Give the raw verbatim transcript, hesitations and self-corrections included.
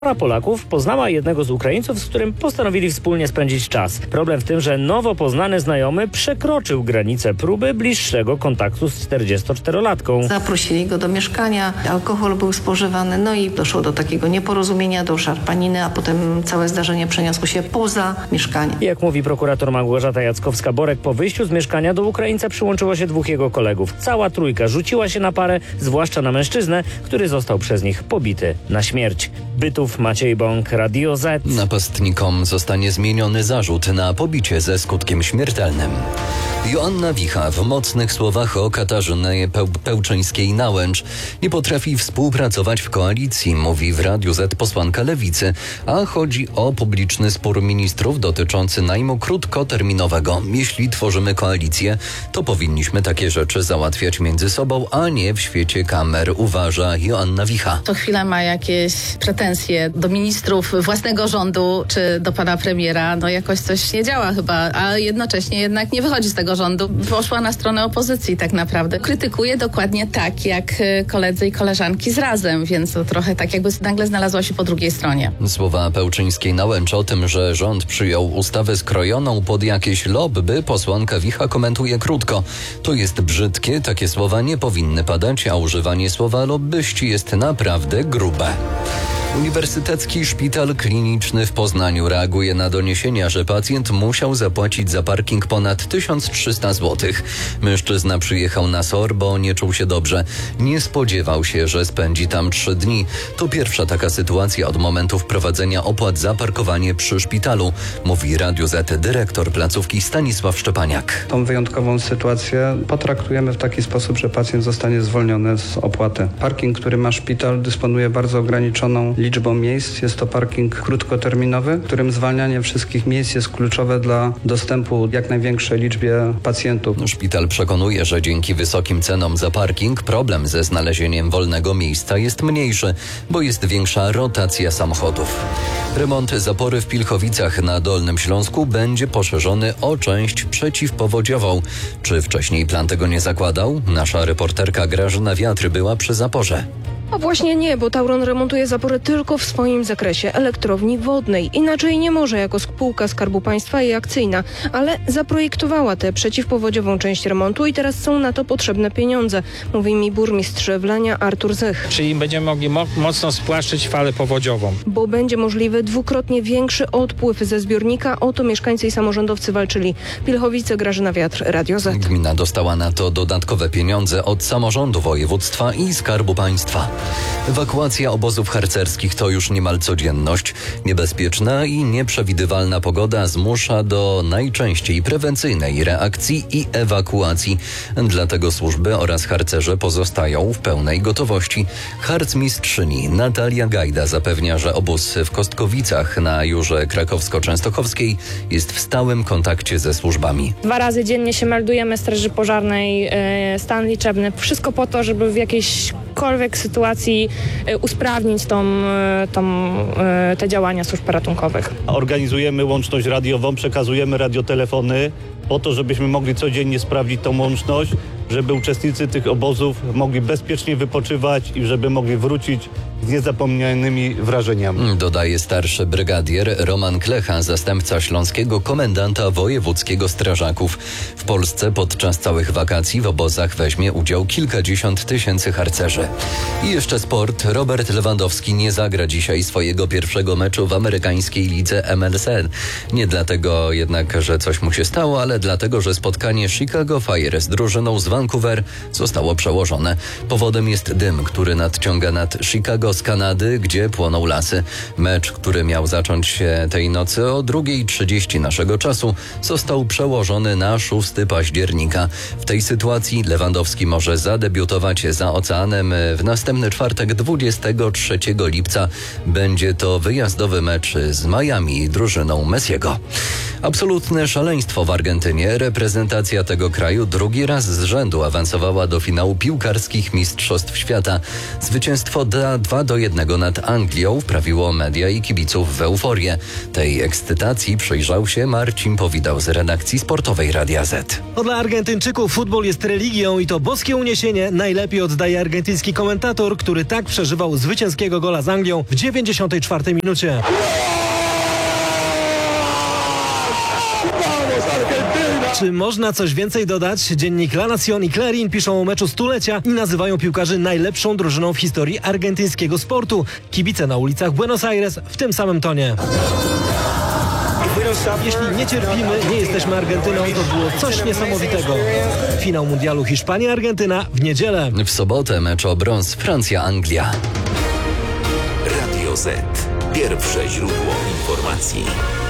Para Polaków poznała jednego z Ukraińców, z którym postanowili wspólnie spędzić czas. Problem w tym, że nowo poznany znajomy przekroczył granicę próby bliższego kontaktu z czterdziestoczterolatką. Zaprosili go do mieszkania, alkohol był spożywany, no i doszło do takiego nieporozumienia, do szarpaniny, a potem całe zdarzenie przeniosło się poza mieszkanie. Jak mówi prokurator Małgorzata Jackowska-Borek, po wyjściu z mieszkania do Ukraińca przyłączyło się dwóch jego kolegów. Cała trójka rzuciła się na parę, zwłaszcza na mężczyznę, który został przez nich pobity na śmierć. Bytów Maciej Bąk, Radio Z. Napastnikom zostanie zmieniony zarzut na pobicie ze skutkiem śmiertelnym. Joanna Wicha w mocnych słowach o Katarzynie Peł- Pełczyńskiej-Nałęcz nie potrafi współpracować w koalicji, mówi w Radiu Z posłanka Lewicy, a chodzi o publiczny spór ministrów dotyczący najmu krótkoterminowego. Jeśli tworzymy koalicję, to powinniśmy takie rzeczy załatwiać między sobą, a nie w świecie kamer, uważa Joanna Wicha. Co chwilę ma jakieś pretensje do ministrów własnego rządu czy do pana premiera. No jakoś coś nie działa chyba, a jednocześnie jednak nie wychodzi z tego rządu. Poszła na stronę opozycji tak naprawdę. Krytykuje dokładnie tak, jak koledzy i koleżanki z Razem, więc to trochę tak jakby nagle znalazła się po drugiej stronie. Słowa Pełczyńskiej-Nałęcz o tym, że rząd przyjął ustawę skrojoną pod jakieś lobby, posłanka Wicha komentuje krótko. To jest brzydkie, takie słowa nie powinny padać, a używanie słowa lobbyści jest naprawdę grube. Uniwersytecki Szpital Kliniczny w Poznaniu reaguje na doniesienia, że pacjent musiał zapłacić za parking ponad tysiąc trzysta złotych. Mężczyzna przyjechał na S O R, bo nie czuł się dobrze. Nie spodziewał się, że spędzi tam trzy dni. To pierwsza taka sytuacja od momentu wprowadzenia opłat za parkowanie przy szpitalu, mówi Radiu Z dyrektor placówki Stanisław Szczepaniak. Tą wyjątkową sytuację potraktujemy w taki sposób, że pacjent zostanie zwolniony z opłaty. Parking, który ma szpital, dysponuje bardzo ograniczoną liczbą miejsc. Jest to parking krótkoterminowy, w którym zwalnianie wszystkich miejsc jest kluczowe dla dostępu jak największej liczbie pacjentów. Szpital przekonuje, że dzięki wysokim cenom za parking problem ze znalezieniem wolnego miejsca jest mniejszy, bo jest większa rotacja samochodów. Remont zapory w Pilchowicach na Dolnym Śląsku będzie poszerzony o część przeciwpowodziową. Czy wcześniej plan tego nie zakładał? Nasza reporterka Grażyna Wiatr była przy zaporze. A właśnie nie, bo Tauron remontuje zaporę tylko w swoim zakresie elektrowni wodnej. Inaczej nie może jako spółka Skarbu Państwa i akcyjna, ale zaprojektowała tę przeciwpowodziową część remontu i teraz są na to potrzebne pieniądze, mówi mi burmistrz Wlania Artur Zych. Czyli będziemy mogli mo- mocno spłaszczyć falę powodziową. Bo będzie możliwy dwukrotnie większy odpływ ze zbiornika, o to mieszkańcy i samorządowcy walczyli. Pilchowice, Grażyna Wiatr, Radio Z. Gmina dostała na to dodatkowe pieniądze od samorządu województwa i Skarbu Państwa. Ewakuacja obozów harcerskich to już niemal codzienność. Niebezpieczna i nieprzewidywalna pogoda zmusza do najczęściej prewencyjnej reakcji i ewakuacji. Dlatego służby oraz harcerze pozostają w pełnej gotowości. Harcmistrzyni Natalia Gajda zapewnia, że obóz w Kostkowicach na Jurze Krakowsko-Częstochowskiej jest w stałym kontakcie ze służbami. Dwa razy dziennie się meldujemy Straży Pożarnej, e, stan liczebny. Wszystko po to, żeby w jakiejśkolwiek sytuacji usprawnić tą, tą, te działania służb ratunkowych. Organizujemy łączność radiową, przekazujemy radiotelefony po to, żebyśmy mogli codziennie sprawdzić tą łączność, żeby uczestnicy tych obozów mogli bezpiecznie wypoczywać i żeby mogli wrócić z niezapomnianymi wrażeniami. Dodaje starszy brygadier Roman Klecha, zastępca śląskiego komendanta wojewódzkiego strażaków. W Polsce podczas całych wakacji w obozach weźmie udział kilkadziesiąt tysięcy harcerzy. I jeszcze sport. Robert Lewandowski nie zagra dzisiaj swojego pierwszego meczu w amerykańskiej lidze M L S. Nie dlatego jednak, że coś mu się stało, ale dlatego, że spotkanie Chicago Fire z drużyną z Vancouver zostało przełożone. Powodem jest dym, który nadciąga nad Chicago z Kanady, gdzie płoną lasy. Mecz, który miał zacząć się tej nocy o druga trzydzieści naszego czasu, został przełożony na szóstego października. W tej sytuacji Lewandowski może zadebiutować za oceanem w następny czwartek, dwudziestego trzeciego lipca. Będzie to wyjazdowy mecz z Miami, drużyną Messiego. Absolutne szaleństwo w Argentynie. Reprezentacja tego kraju drugi raz z rzędu awansowała do finału piłkarskich Mistrzostw Świata. Zwycięstwo da dwa dwa do jednego nad Anglią wprawiło media i kibiców w euforię. Tej ekscytacji przyjrzał się Marcin Powidał z redakcji sportowej Radia Z. No dla Argentyńczyków futbol jest religią i to boskie uniesienie najlepiej oddaje argentyński komentator, który tak przeżywał zwycięskiego gola z Anglią w dziewięćdziesiątej czwartej minucie. Czy można coś więcej dodać? Dziennik La Nación i Clarín piszą o meczu stulecia i nazywają piłkarzy najlepszą drużyną w historii argentyńskiego sportu. Kibice na ulicach Buenos Aires w tym samym tonie. Jeśli nie cierpimy, nie jesteśmy Argentyną, to było coś niesamowitego. Finał mundialu Hiszpania-Argentyna w niedzielę. W sobotę mecz o brąz Francja-Anglia. Radio Z. Pierwsze źródło informacji.